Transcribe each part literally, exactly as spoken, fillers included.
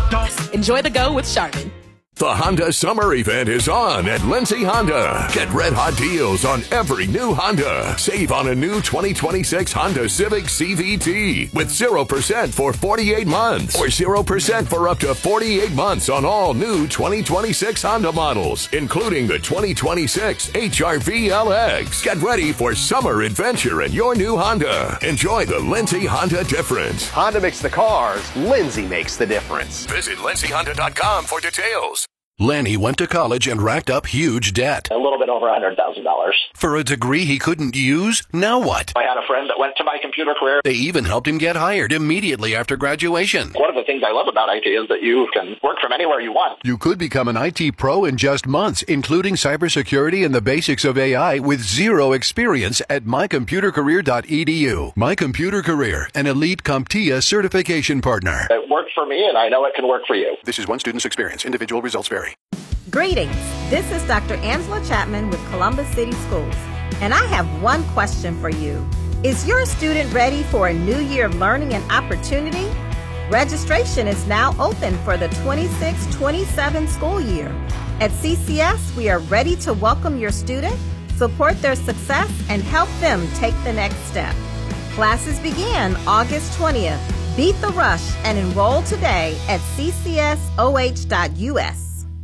Enjoy the go with Charmin. The Honda Summer Event is on at Lindsay Honda. Get red-hot deals on every new Honda. Save on a new twenty twenty-six Honda Civic C V T with zero percent for forty-eight months or zero percent for up to forty-eight months on all new twenty twenty-six Honda models, including the twenty twenty-six H R V L X. Get ready for summer adventure in your new Honda. Enjoy the Lindsay Honda difference. Honda makes the cars. Lindsay makes the difference. Visit lindsay honda dot com for details. Lenny went to college and racked up huge debt. A little bit over one hundred thousand dollars. For a degree he couldn't use? Now what? I had a friend that went to My Computer Career. They even helped him get hired immediately after graduation. One of the things I love about I T is that you can work from anywhere you want. You could become an I T pro in just months, including cybersecurity and the basics of A I with zero experience at my computer career dot e d u. My Computer Career, an elite CompTIA certification partner. It worked for me, and I know it can work for you. This is one student's experience. Individual results vary. Greetings. This is Doctor Angela Chapman with Columbus City Schools, and I have one question for you. Is your student ready for a new year of learning and opportunity? Registration is now open for the twenty-six twenty-seven school year. At C C S, we are ready to welcome your student, support their success, and help them take the next step. Classes begin August twentieth. Beat the rush and enroll today at c c s o h dot u s.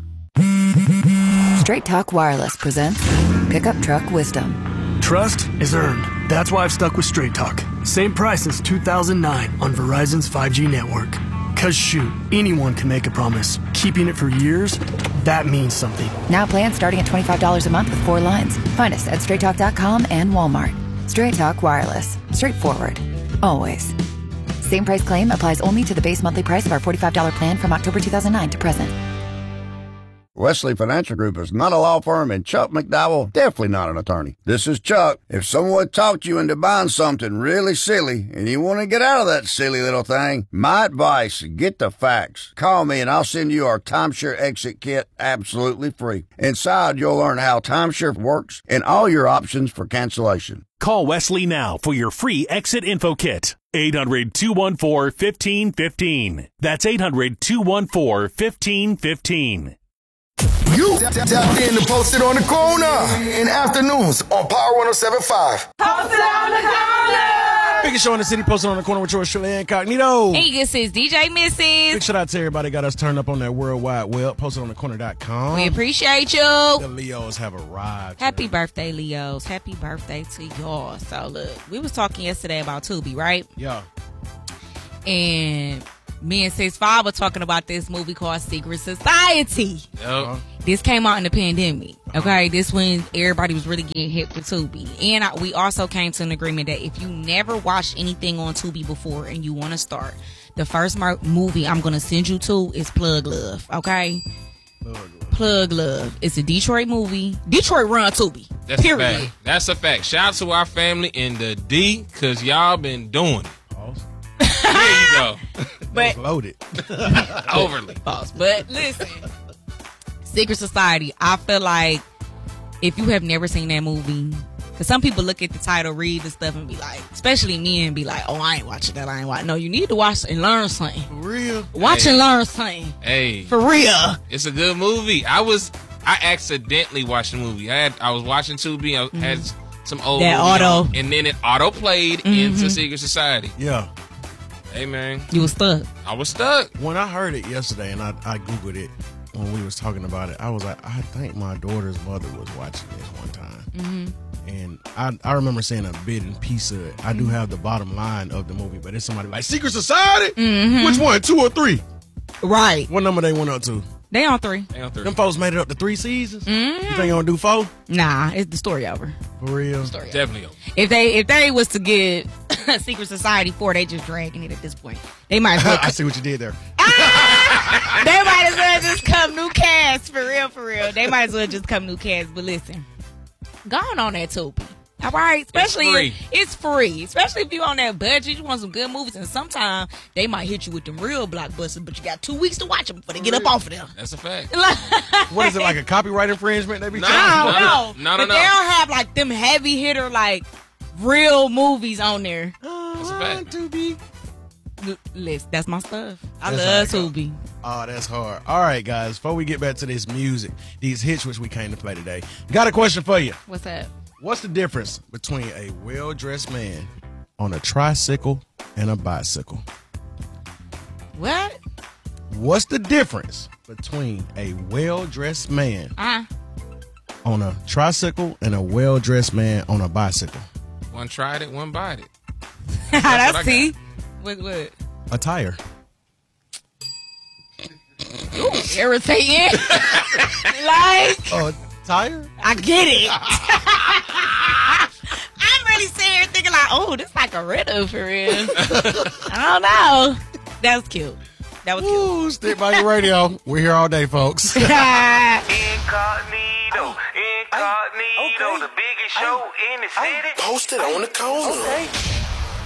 Straight Talk Wireless presents Pickup Truck Wisdom. Trust is earned. That's why I've stuck with Straight Talk. Same price since two thousand nine on Verizon's five G network. Cause shoot, anyone can make a promise. Keeping it for years, that means something. Now plans starting at twenty-five dollars a month with four lines. Find us at straight talk dot com and Walmart. Straight Talk Wireless. Straightforward. Always. Same price claim applies only to the base monthly price of our forty-five dollars plan from October two thousand nine to present. Wesley Financial Group is not a law firm, and Chuck McDowell definitely not an attorney. This is Chuck. If someone talked you into buying something really silly and you want to get out of that silly little thing, my advice, get the facts. Call me and I'll send you our timeshare exit kit absolutely free. Inside, you'll learn how timeshare works and all your options for cancellation. Call Wesley now for your free exit info kit. eight hundred, two one four, one five one five. That's eight hundred, two one four, one five one five. You tapped in and posted on the corner in afternoons on Power one oh seven point five. Posted on the corner. Biggest show in the city, posted on the corner with yours, Shirley Incognito. Hey, this is D J Missus Big shout out to everybody got us turned up on that World Wide Web, posted on the corner dot com. We appreciate you. The Leos have arrived. Happy birthday, Leos. Happy birthday to y'all. So, look, we was talking yesterday about Tubi, right? Yeah. And me and Six Five were talking about this movie called Secret Society. Yep. This came out in the pandemic. Okay, this when everybody was really getting hit with Tubi, and I, we also came to an agreement that if you never watched anything on Tubi before and you want to start, the first mar- movie I'm gonna send you to is Plug Love. Okay, Plug Love. Plug Love. It's a Detroit movie. Detroit run Tubi. That's period. a fact. That's a fact. Shout out to our family in the D, cause y'all been doing it. There you go. But loaded. Overly. False. But listen, Secret Society, I feel like if you have never seen that movie, because some people look at the title, read the stuff, and be like, especially me, and be like, oh, I ain't watching that. I ain't watching. No, you need to watch and learn something. For real? Watch hey. and learn something. Hey. For real. It's a good movie. I was, I accidentally watched the movie. I had, I was watching Tubi. I mm-hmm. had some old that movie auto. on, and then it auto played mm-hmm. into Secret Society. Yeah. Hey, man. You was stuck. I was stuck. When I heard it yesterday and I, I Googled it when we was talking about it, I was like, I think my daughter's mother was watching this one time. Mm-hmm. And I, I remember seeing a bit and piece of it. I do have the bottom line of the movie, but it's somebody like, Secret Society? Mm-hmm. Which one? Two or three? Right. What number they went up to? They on three. They on three. Them folks made it up to three seasons? Mm-hmm. You think they're going to do four? Nah, it's the story over. For real? Story Definitely over. If they if they was to get Secret Society four, they just dragging it at this point. They might as well. I see what you did there. Ah! They might as well just come new cast. For real, for real. They might as well just come new cast. But listen, going on that Tubi. All right, especially it's free. If, it's free. Especially if you're on that budget, you want some good movies, and sometimes they might hit you with them real blockbusters, but you got two weeks to watch them before they get up off of them. That's a fact. What is it, like a copyright infringement? They be no, I don't no, know. No, no, but no. they'll have like them heavy hitter like real movies on there. That's a fact. Tubi. List. That's my stuff. I That's love Tubi. Oh, that's hard. All right, guys. Before we get back to this music, these hits which we came to play today, got a question for you. What's that? What's the difference between a well-dressed man on a tricycle and a bicycle? What? What's the difference between a well-dressed man uh. on a tricycle and a well-dressed man on a bicycle? One tried it, one bought it. That's, That's see. What, what? A tire. Ooh, irritating. Like. Oh, a tire? I get it. I'm really sitting here thinking like, oh, this like a riddle for real. I don't know. That was cute. That was Ooh, cute. Stick by your radio. We're here all day, folks. Incognito, incognito, okay. The biggest show in the city. Posted on the corner. Okay.